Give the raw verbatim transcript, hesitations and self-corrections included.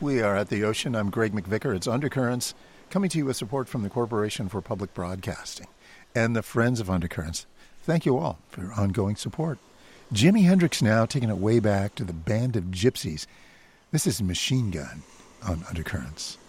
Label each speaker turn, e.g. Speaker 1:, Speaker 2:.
Speaker 1: We are at the ocean. I'm Greg McVicker. It's Undercurrents, coming to you with support from the Corporation for Public Broadcasting and the Friends of Undercurrents. Thank you all for your ongoing support. Jimi Hendrix now, taking it way back to the Band of Gypsies. This is Machine Gun on Undercurrents.